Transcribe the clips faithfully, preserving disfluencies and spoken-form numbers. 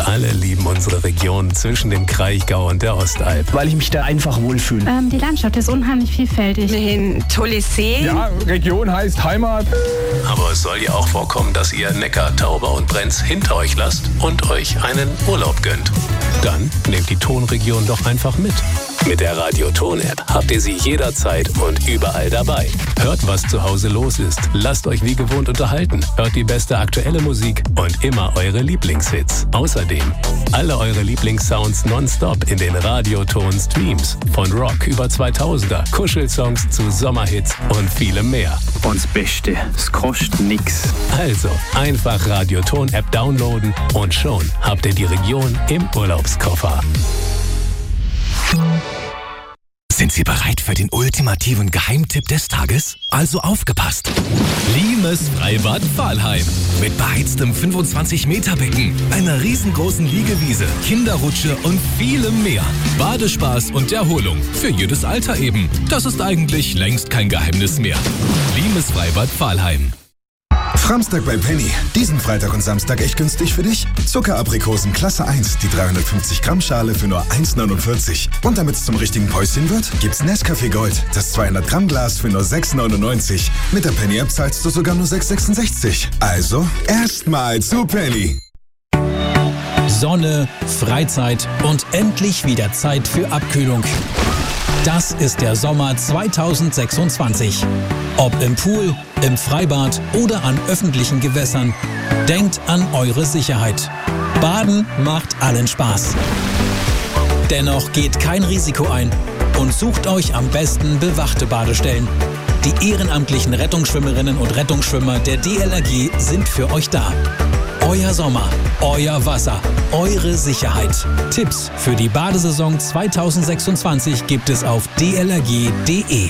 Wir alle lieben unsere Region zwischen dem Kraichgau und der Ostalb. Weil ich mich da einfach wohlfühle. Ähm, die Landschaft ist unheimlich vielfältig. Ein tolles See. Ja, Region heißt Heimat. Aber es soll ja auch vorkommen, dass ihr Neckar, Tauber und Brenz hinter euch lasst und euch einen Urlaub gönnt. Dann nehmt die Tonregion doch einfach mit. Mit der Radio-Ton-App habt ihr sie jederzeit und überall dabei. Hört, was zu Hause los ist. Lasst euch wie gewohnt unterhalten. Hört die beste aktuelle Musik und immer eure Lieblingshits. Außerdem alle eure Lieblingssounds nonstop in den Radio-Ton-Streams. Von Rock über zweitausender, Kuschelsongs zu Sommerhits und vielem mehr. Und das Beste, es kostet nix. Also einfach Radio-Ton-App downloaden und schon habt ihr die Region im Urlaubskoffer. Sind Sie bereit für den ultimativen Geheimtipp des Tages? Also aufgepasst! Limes Freibad Pfahlheim. Mit beheiztem fünfundzwanzig Meter Becken, einer riesengroßen Liegewiese, Kinderrutsche und vielem mehr. Badespaß und Erholung. Für jedes Alter eben. Das ist eigentlich längst kein Geheimnis mehr. Limes Freibad Pfahlheim. Framstag bei Penny. Diesen Freitag und Samstag echt günstig für dich? Zuckeraprikosen Klasse eins, die dreihundertfünfzig Gramm Schale für nur eins neunundvierzig. Und damit es zum richtigen Päuschen wird, gibt's Nescafé Gold, das zweihundert Gramm Glas für nur sechs neunundneunzig. Mit der Penny App zahlst du sogar nur sechs sechsundsechzig. Also erstmal zu Penny. Sonne, Freizeit und endlich wieder Zeit für Abkühlung. Das ist der Sommer zweitausendsechsundzwanzig. Ob im Pool, im Freibad oder an öffentlichen Gewässern, denkt an eure Sicherheit. Baden macht allen Spaß. Dennoch geht kein Risiko ein und sucht euch am besten bewachte Badestellen. Die ehrenamtlichen Rettungsschwimmerinnen und Rettungsschwimmer der D L R G sind für euch da. Euer Sommer, euer Wasser, eure Sicherheit. Tipps für die Badesaison zweitausendsechsundzwanzig gibt es auf d l r g punkt d e.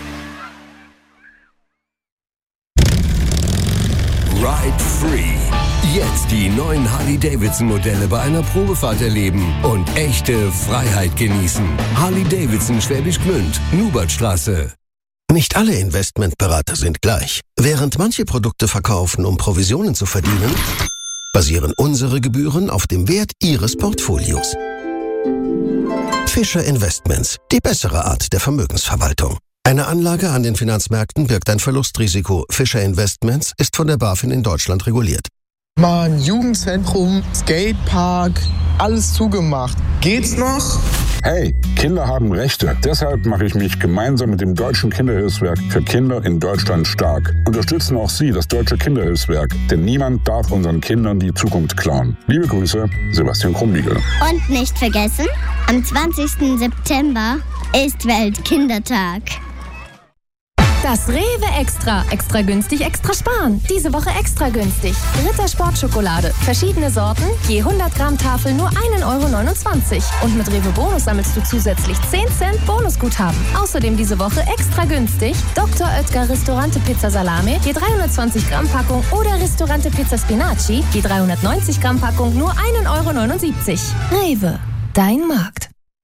Ride Free. Jetzt die neuen Harley-Davidson-Modelle bei einer Probefahrt erleben und echte Freiheit genießen. Harley-Davidson Schwäbisch Gmünd, Nubertstraße. Nicht alle Investmentberater sind gleich. Während manche Produkte verkaufen, um Provisionen zu verdienen, basieren unsere Gebühren auf dem Wert Ihres Portfolios. Fischer Investments, die bessere Art der Vermögensverwaltung. Eine Anlage an den Finanzmärkten birgt ein Verlustrisiko. Fischer Investments ist von der BaFin in Deutschland reguliert. Mann, Jugendzentrum, Skatepark, alles zugemacht. Geht's noch? Hey, Kinder haben Rechte. Deshalb mache ich mich gemeinsam mit dem Deutschen Kinderhilfswerk für Kinder in Deutschland stark. Unterstützen auch Sie das Deutsche Kinderhilfswerk, denn niemand darf unseren Kindern die Zukunft klauen. Liebe Grüße, Sebastian Krumbiegel. Und nicht vergessen, am zwanzigsten September ist Weltkindertag. Das Rewe Extra. Extra günstig, extra sparen. Diese Woche extra günstig. Ritter Sportschokolade. Verschiedene Sorten, je hundert Gramm Tafel nur ein Euro neunundzwanzig. Und mit Rewe Bonus sammelst du zusätzlich zehn Cent Bonusguthaben. Außerdem diese Woche extra günstig Doktor Oetker Ristorante Pizza Salame, je dreihundertzwanzig Gramm Packung oder Ristorante Pizza Spinaci, je dreihundertneunzig Gramm Packung nur ein Euro neunundsiebzig. Rewe, dein Markt.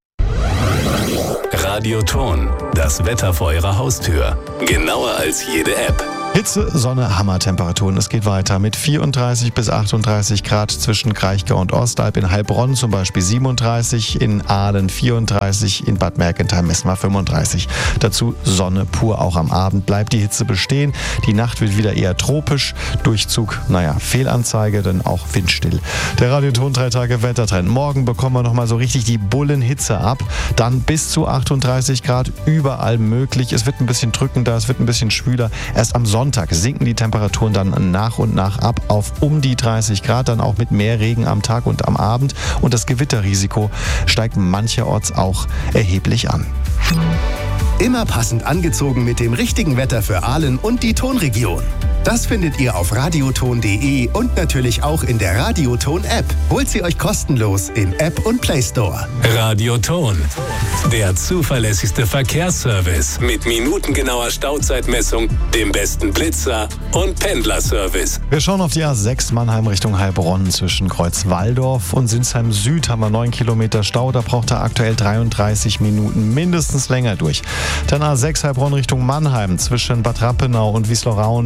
Radioton, das Wetter vor Ihrer Haustür. Genauer als jede App. Hitze, Sonne, Hammertemperaturen. Es geht weiter mit vierunddreißig bis achtunddreißig Grad zwischen Kraichgau und Ostalb. In Heilbronn zum Beispiel siebenunddreißig, in Aalen vierunddreißig, in Bad Mergentheim messen wir fünfunddreißig. Dazu Sonne pur. Auch am Abend bleibt die Hitze bestehen. Die Nacht wird wieder eher tropisch. Durchzug, naja, Fehlanzeige, dann auch windstill. Der Radioton drei Tage Wettertrend. Morgen bekommen wir nochmal so richtig die Bullenhitze ab. Dann bis zu achtunddreißig Grad überall möglich. Es wird ein bisschen drückender, es wird ein bisschen schwüler. Erst am Sonntag sinken die Temperaturen dann nach und nach ab auf um die dreißig Grad, dann auch mit mehr Regen am Tag und am Abend. Und das Gewitterrisiko steigt mancherorts auch erheblich an. Immer passend angezogen mit dem richtigen Wetter für Aalen und die Tonregion. Das findet ihr auf radioton punkt de und natürlich auch in der Radioton-App. Holt sie euch kostenlos im App und Play Store. Radioton, der zuverlässigste Verkehrsservice mit minutengenauer Stauzeitmessung, dem besten Blitzer und Pendlerservice. Wir schauen auf die A sechs Mannheim Richtung Heilbronn. Zwischen Kreuzwaldorf und Sinsheim Süd haben wir neun Kilometer Stau. Da braucht er aktuell dreiunddreißig Minuten mindestens länger durch. Dann A sechs Heilbronn Richtung Mannheim zwischen Bad Rappenau und Wieslow-Rauenberg sechs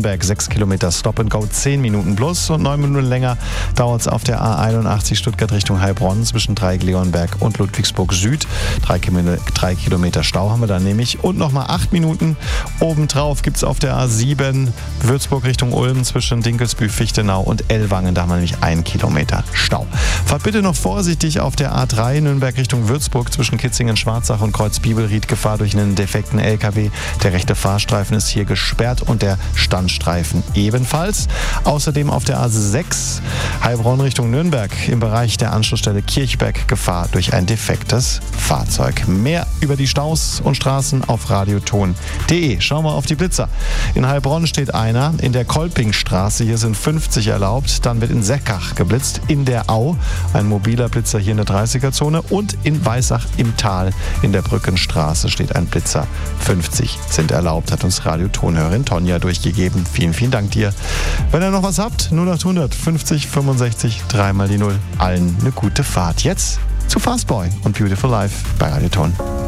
Kilometer Stop and Go zehn Minuten plus und neun Minuten länger dauert es auf der A einundachtzig Stuttgart Richtung Heilbronn zwischen Dreieck-Leonberg und Ludwigsburg Süd. Drei Kilometer, drei Kilometer Stau haben wir da nämlich und nochmal acht Minuten. Obendrauf gibt es auf der A sieben Würzburg Richtung Ulm zwischen Dinkelsbühl, Fichtenau und Ellwangen. Da haben wir nämlich einen Kilometer Stau. Fahrt bitte noch vorsichtig auf der A drei Nürnberg Richtung Würzburg zwischen Kitzingen, Schwarzach und Kreuz-Bibelried. Gefahr durch einen defekten L K W. Der rechte Fahrstreifen ist hier gesperrt und der Standstreifen ebenfalls. Außerdem auf der A sechs Heilbronn Richtung Nürnberg im Bereich der Anschlussstelle Kirchberg Gefahr durch ein defektes Fahrzeug. Mehr über die Staus und Straßen auf radioton punkt de. Schauen wir auf die Blitzer. In Heilbronn steht einer in der Kolpingstraße. Hier sind fünfzig erlaubt. Dann wird in Seckach geblitzt. In der Au ein mobiler Blitzer hier in der dreißiger-Zone. Und in Weissach im Tal in der Brückenstraße steht ein Blitzer. fünfzig sind erlaubt, hat uns Radiotonhörerin Tonja durchgegeben. Vielen, vielen Dank dir. Wenn ihr noch was habt, null acht hundert fünfzig fünfundsechzig dreimal die null. Allen eine gute Fahrt. Jetzt zu Fastboy und Beautiful Life bei Radioton.